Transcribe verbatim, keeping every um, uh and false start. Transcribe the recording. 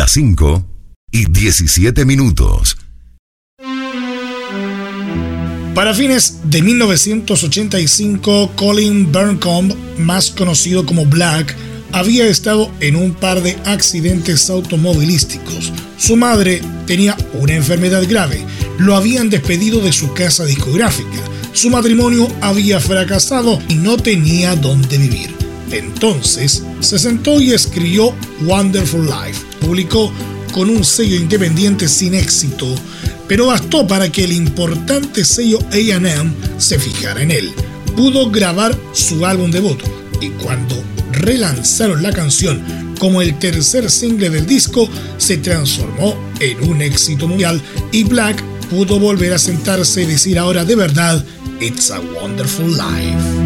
las cinco y diecisiete minutos. Para fines de mil novecientos ochenta y cinco, Colin Burncombe, más conocido como Black, había estado en un par de accidentes automovilísticos. Su madre tenía una enfermedad grave. Lo habían despedido de su casa discográfica. Su matrimonio había fracasado y no tenía dónde vivir. Entonces se sentó y escribió Wonderful Life. Publicó con un sello independiente sin éxito, pero bastó para que el importante sello A and M se fijara en él. Pudo grabar su álbum debut y cuando relanzaron la canción como el tercer single del disco, se transformó en un éxito mundial y Black pudo volver a sentarse y decir ahora de verdad, It's a Wonderful Life.